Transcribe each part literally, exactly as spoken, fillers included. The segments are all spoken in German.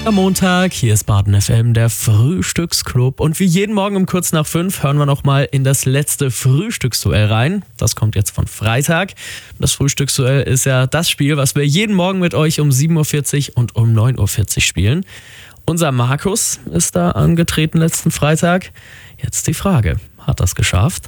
Am Montag, hier ist Baden F M, der Frühstücksclub. Und wie jeden Morgen um kurz nach fünf hören wir nochmal in das letzte Frühstücksduell rein. Das kommt jetzt von Freitag. Das Frühstücksduell ist ja das Spiel, was wir jeden Morgen mit euch um sieben Uhr vierzig und um neun Uhr vierzig spielen. Unser Markus ist da angetreten letzten Freitag. Jetzt die Frage, hat er es geschafft?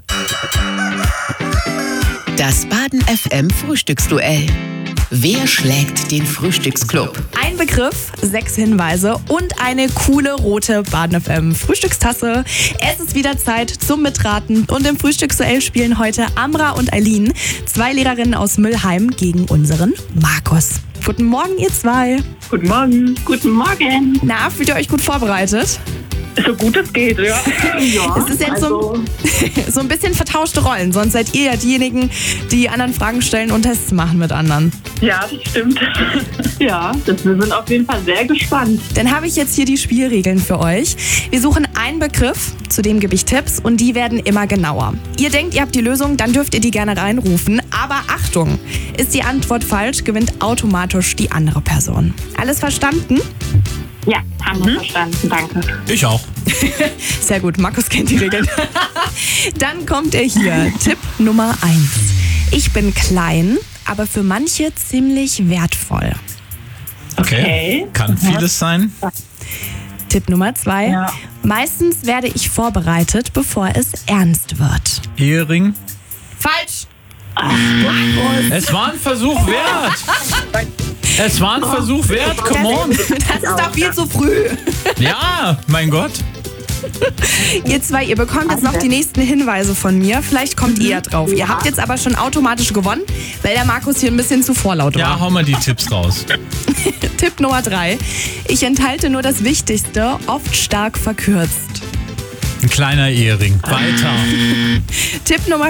Das Baden F M Frühstücksduell. Wer schlägt den Frühstücksclub? Ein Begriff, sechs Hinweise und eine coole rote Baden F M Frühstückstasse. Es ist wieder Zeit zum Mitraten und im Frühstücksduell spielen heute Amra und Eileen, zwei Lehrerinnen aus Müllheim, gegen unseren Markus. Guten Morgen, ihr zwei. Guten Morgen. Guten Morgen. Na, fühlt ihr euch gut vorbereitet? So gut es geht, ja. Ja, Es ist jetzt also, so, so ein bisschen vertauschte Rollen, sonst seid ihr ja diejenigen, die anderen Fragen stellen und Tests machen mit anderen. Ja, das stimmt. ja, das, wir sind auf jeden Fall sehr gespannt. Dann habe ich jetzt hier die Spielregeln für euch. Wir suchen einen Begriff, zu dem gebe ich Tipps und die werden immer genauer. Ihr denkt, ihr habt die Lösung, dann dürft ihr die gerne reinrufen. Aber Achtung, ist die Antwort falsch, gewinnt automatisch die andere Person. Alles verstanden? Ja, haben wir verstanden, danke. Ich auch. Sehr gut, Markus kennt die Regeln. Dann kommt er hier. Tipp Nummer eins. Ich bin klein, aber für manche ziemlich wertvoll. Okay. Okay. Kann vieles sein. Tipp Nummer zwei. Ja. Meistens werde ich vorbereitet, bevor es ernst wird. Ehering. Falsch! Es war ein Versuch wert. Es war ein Versuch wert, come on. Das, das ist doch viel zu früh. Ja, mein Gott. Ihr zwei, ihr bekommt jetzt noch die nächsten Hinweise von mir. Vielleicht kommt ihr drauf. Ihr habt jetzt aber schon automatisch gewonnen, weil der Markus hier ein bisschen zu vorlaut war. Ja, hau mal die Tipps raus. Tipp Nummer drei. Ich enthalte nur das Wichtigste, oft stark verkürzt. Ein kleiner Ehering. Weiter. Tipp Nummer